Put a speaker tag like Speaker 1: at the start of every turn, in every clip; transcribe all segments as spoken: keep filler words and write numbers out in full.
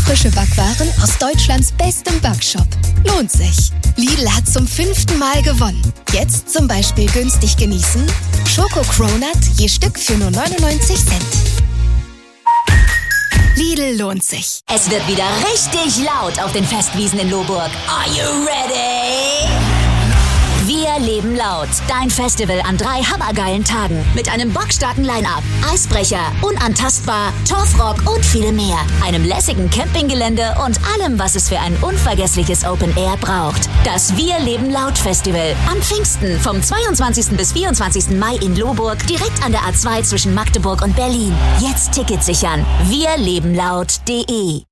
Speaker 1: frische Backwaren aus Deutschlands bestem Backshop. Lohnt sich. Lidl hat zum fünften Mal gewonnen. Jetzt zum Beispiel günstig genießen: Schoko-Cronut je Stück für nur neunundneunzig Cent. Lidl lohnt sich.
Speaker 2: Es wird wieder richtig laut auf den Festwiesen in Lohburg. Are you ready? Wir leben laut. Dein Festival an drei hammergeilen Tagen. Mit einem bockstarken Line-Up, Eisbrecher, Unantastbar, Torfrock und viel mehr. Einem lässigen Campinggelände und allem, was es für ein unvergessliches Open Air braucht. Das Wir leben laut Festival. Am Pfingsten vom zweiundzwanzigsten bis vierundzwanzigsten Mai in Lohburg. Direkt an der A zwei zwischen Magdeburg und Berlin. Jetzt Tickets sichern. wir leben laut punkt de.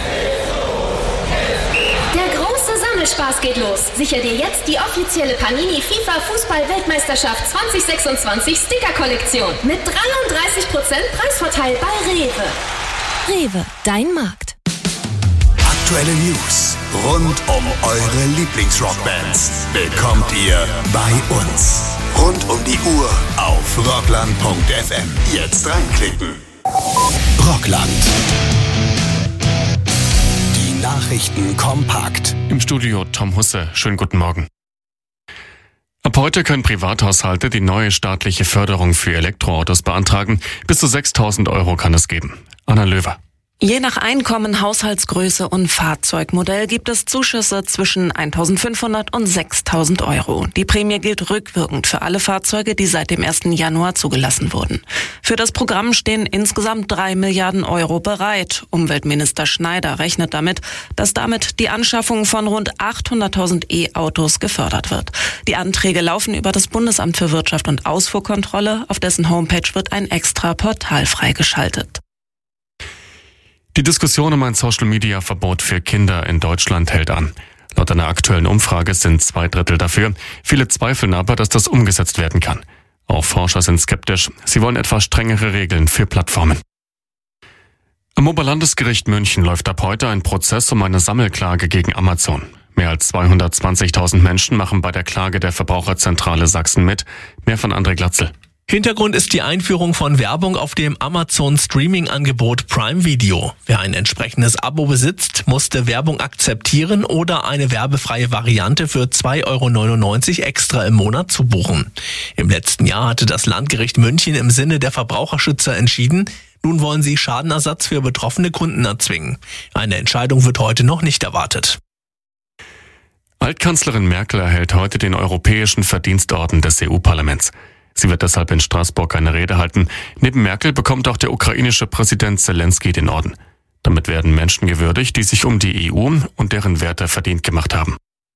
Speaker 3: Spaß geht los. Sicher dir jetzt die offizielle Panini FIFA Fußball-Weltmeisterschaft zwanzig sechsundzwanzig Sticker-Kollektion mit dreiunddreißig Prozent Preisvorteil bei Rewe.
Speaker 1: Rewe, dein Markt.
Speaker 4: Aktuelle News rund um eure Lieblingsrockbands bekommt ihr bei uns. Rund um die Uhr auf rockland punkt f m. Jetzt reinklicken. Rockland. Nachrichten kompakt.
Speaker 5: Im Studio Tom Husse. Schönen guten Morgen. Ab heute können Privathaushalte die neue staatliche Förderung für Elektroautos beantragen. Bis zu sechstausend Euro kann es geben. Anna Löwer.
Speaker 6: Je nach Einkommen, Haushaltsgröße und Fahrzeugmodell gibt es Zuschüsse zwischen eintausendfünfhundert und sechstausend Euro. Die Prämie gilt rückwirkend für alle Fahrzeuge, die seit dem ersten Januar zugelassen wurden. Für das Programm stehen insgesamt drei Milliarden Euro bereit. Umweltminister Schneider rechnet damit, dass damit die Anschaffung von rund achthunderttausend E-Autos gefördert wird. Die Anträge laufen über das Bundesamt für Wirtschaft und Ausfuhrkontrolle. Auf dessen Homepage wird ein extra Portal freigeschaltet.
Speaker 5: Die Diskussion um ein Social-Media-Verbot für Kinder in Deutschland hält an. Laut einer aktuellen Umfrage sind zwei Drittel dafür. Viele zweifeln aber, dass das umgesetzt werden kann. Auch Forscher sind skeptisch. Sie wollen etwas strengere Regeln für Plattformen. Am Oberlandesgericht München läuft ab heute ein Prozess um eine Sammelklage gegen Amazon. Mehr als zweihundertzwanzigtausend Menschen machen bei der Klage der Verbraucherzentrale Sachsen mit. Mehr von André Glatzel.
Speaker 7: Hintergrund ist die Einführung von Werbung auf dem Amazon-Streaming-Angebot Prime Video. Wer ein entsprechendes Abo besitzt, musste Werbung akzeptieren oder eine werbefreie Variante für zwei Euro neunundneunzig extra im Monat zu buchen. Im letzten Jahr hatte das Landgericht München im Sinne der Verbraucherschützer entschieden. Nun wollen sie Schadenersatz für betroffene Kunden erzwingen. Eine Entscheidung wird heute noch nicht erwartet.
Speaker 5: Altkanzlerin Merkel erhält heute den Europäischen Verdienstorden des E U-Parlaments. Sie wird deshalb in Straßburg eine Rede halten. Neben Merkel bekommt auch der ukrainische Präsident Zelensky den Orden. Damit werden Menschen gewürdigt, die sich um die E U und deren Werte verdient gemacht haben.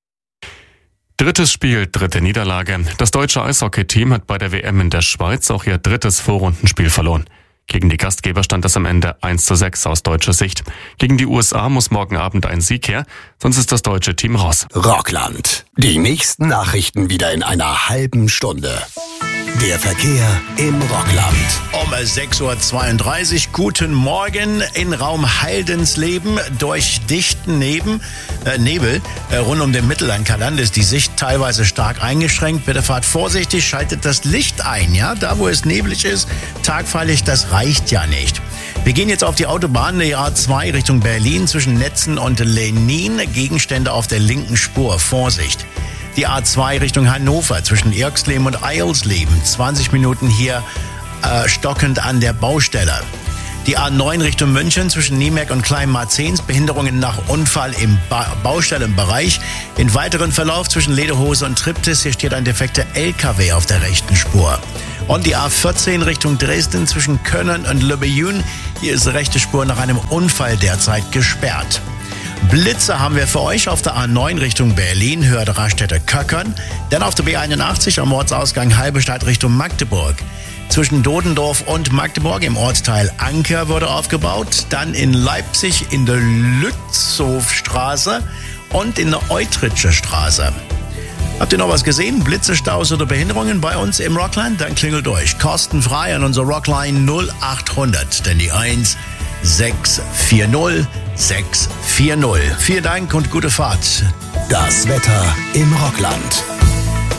Speaker 5: Drittes Spiel, dritte Niederlage. Das deutsche Eishockey-Team hat bei der W M in der Schweiz auch ihr drittes Vorrundenspiel verloren. Gegen die Gastgeber stand es am Ende eins zu sechs aus deutscher Sicht. Gegen die U S A muss morgen Abend ein Sieg her, sonst ist das deutsche Team raus.
Speaker 4: Rockland. Die nächsten Nachrichten wieder in einer halben Stunde. Der Verkehr im Rockland.
Speaker 8: Um sechs Uhr zweiunddreißig, guten Morgen in Raum Heidensleben. Durch dichten Neben, äh, Nebel äh, rund um den Mittellandkanal ist die Sicht teilweise stark eingeschränkt. Bitte fahrt vorsichtig, schaltet das Licht ein. Ja, da wo es neblig ist, tagfreilich, das reicht ja nicht. Wir gehen jetzt auf die Autobahn, die A zwei Richtung Berlin zwischen Netzen und Lenin. Gegenstände auf der linken Spur, Vorsicht. Die A zwei Richtung Hannover zwischen Irxleben und Eilsleben. zwanzig Minuten hier äh, stockend an der Baustelle. Die A neun Richtung München zwischen Niemerk und Kleinmarzens. Behinderungen nach Unfall im ba- Baustellenbereich. In weiteren Verlauf zwischen Lederhose und Triptis. Hier steht ein defekter L K W auf der rechten Spur. Und die A vierzehn Richtung Dresden zwischen Können und Lübbejün. Hier ist die rechte Spur nach einem Unfall derzeit gesperrt. Blitze haben wir für euch auf der A neun Richtung Berlin, Höhe der Raststätte Köckern. Dann auf der B einundachtzig am Ortsausgang Halberstadt Richtung Magdeburg. Zwischen Dodendorf und Magdeburg im Ortsteil Anker wurde aufgebaut. Dann in Leipzig in der Lützhofstraße und in der Eutritsche Straße. Habt ihr noch was gesehen? Blitzestaus oder Behinderungen bei uns im Rockland? Dann klingelt durch. Kostenfrei an unserer Rockline null achthundert. Denn die eins sechs vier null sechs vier null. Vielen Dank und gute Fahrt.
Speaker 4: Das Wetter im Rockland.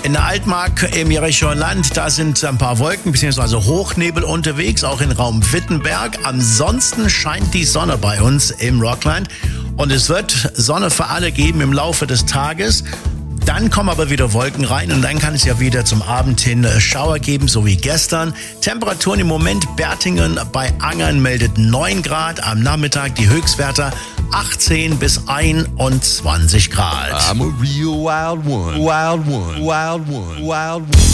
Speaker 8: In der Altmark im Jerichoer Land, da sind ein paar Wolken bzw. Hochnebel unterwegs, auch in Raum Wittenberg. Ansonsten scheint die Sonne bei uns im Rockland und es wird Sonne für alle geben im Laufe des Tages. Dann kommen aber wieder Wolken rein und dann kann es ja wieder zum Abend hin Schauer geben, so wie gestern. Temperaturen im Moment, Bertingen bei Angern meldet neun Grad, am Nachmittag die Höchstwerte achtzehn bis einundzwanzig Grad.
Speaker 9: I'm a real wild one, wild one, wild one, wild one.